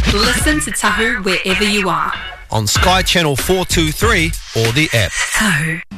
Listen to Tahu wherever you are. On Sky Channel 423 or the app. Tahu.